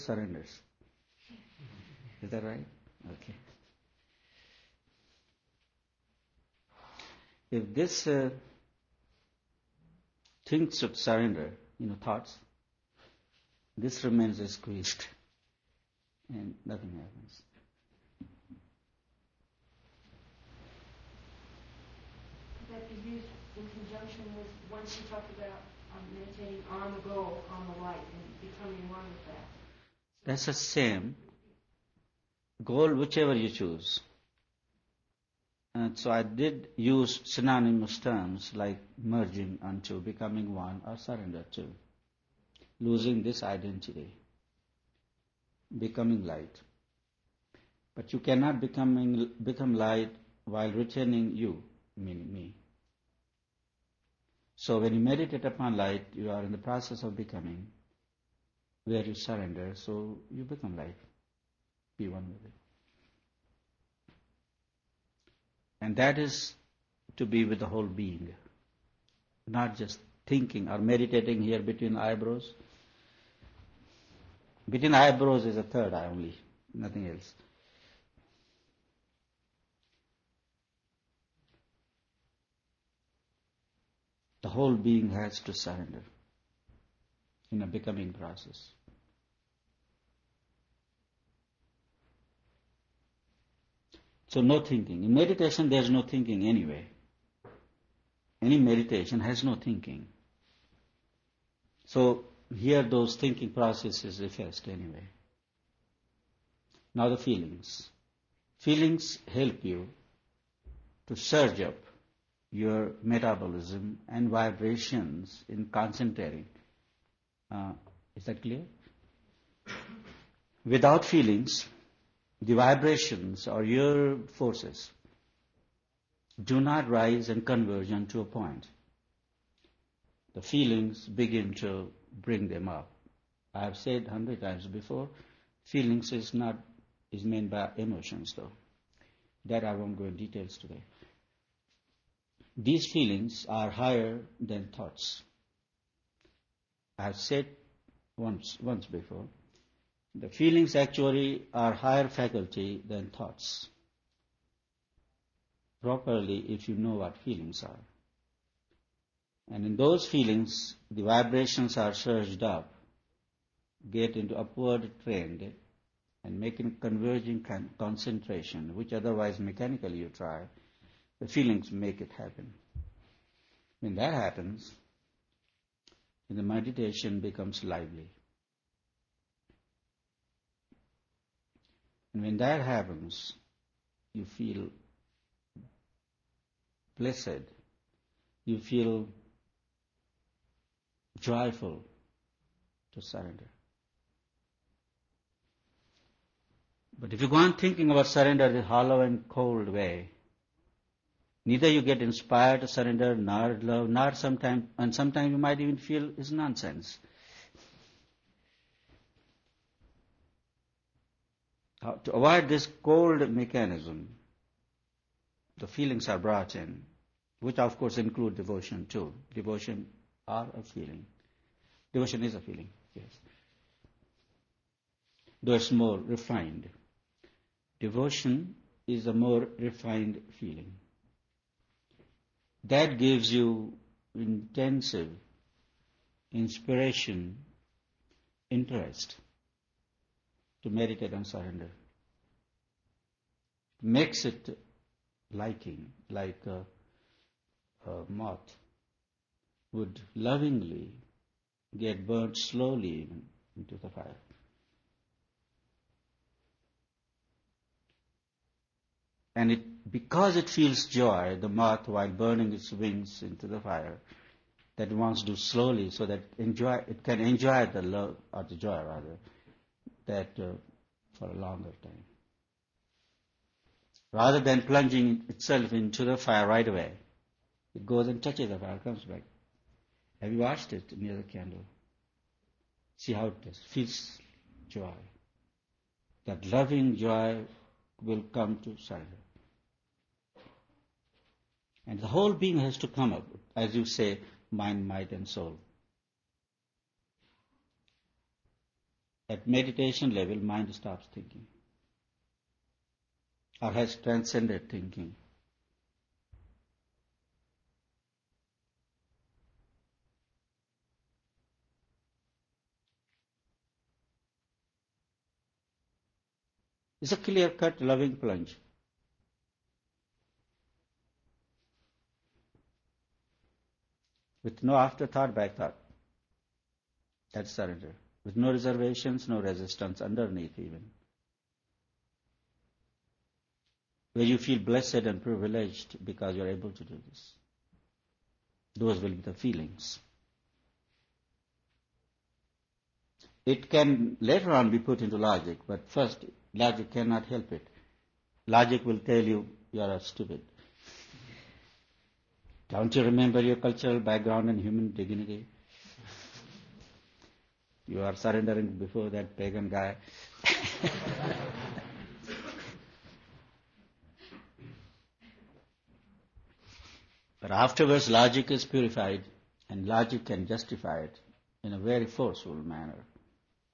surrenders. Is that right? Okay. If this thing should surrender, thoughts, this remains squeezed and nothing happens. That is used in conjunction with once you talked about meditating on the goal, on the light, and becoming one with that. That's the same goal, whichever you choose. And so I did use synonymous terms like merging unto, becoming one, or surrender to, losing this identity, becoming light. But you cannot become light while retaining you, meaning me. So when you meditate upon light, you are in the process of becoming, where you surrender, so you become light, be one with it. And that is to be with the whole being, not just thinking or meditating here between the eyebrows. Between the eyebrows is a third eye only, nothing else. The whole being has to surrender in a becoming process. So no thinking. In meditation there is no thinking anyway. Any meditation has no thinking. So here those thinking processes effaced anyway. Now the feelings. Feelings help you to surge up your metabolism and vibrations in concentrating. Is that clear? Without feelings, the vibrations or your forces do not rise and converge unto a point. The feelings begin to bring them up. I have said 100 times before, feelings is meant by emotions though. That I won't go in details today. These feelings are higher than thoughts. I have said once before, the feelings actually are higher faculty than thoughts. Properly, if you know what feelings are. And in those feelings, the vibrations are surged up, get into upward trend, and make a converging concentration, which otherwise mechanically you try. The feelings make it happen. When that happens, then the meditation becomes lively. And when that happens, you feel blessed, you feel joyful to surrender. But if you go on thinking about surrender the hollow and cold way, neither you get inspired to surrender, nor love, nor sometimes you might even feel it's nonsense. To avoid this cold mechanism, the feelings are brought in, which of course include devotion too. Devotion are a feeling. Devotion is a feeling, yes. Though it's more refined. Devotion is a more refined feeling. That gives you intensive inspiration, interest to meditate on surrender. Makes it liking, like a moth would lovingly get burnt slowly into the fire. And because it feels joy, the moth, while burning its wings into the fire, that it wants to do slowly so that it can enjoy the love, or the joy rather, that for a longer time. Rather than plunging itself into the fire right away, it goes and touches the fire, comes back. Have you watched it near the candle? See how it does. Feels joy. That loving joy will come to surrender. And the whole being has to come up, as you say, mind, might, and soul. At meditation level, mind stops thinking, or has transcended thinking. It's a clear-cut, loving plunge. With no afterthought, back thought. That's surrender. With no reservations, no resistance underneath even. Where you feel blessed and privileged because you're able to do this. Those will be the feelings. It can later on be put into logic, but first, logic cannot help it. Logic will tell you are stupid. Don't you remember your cultural background and human dignity? You are surrendering before that pagan guy. But afterwards, logic is purified, and logic can justify it in a very forceful manner.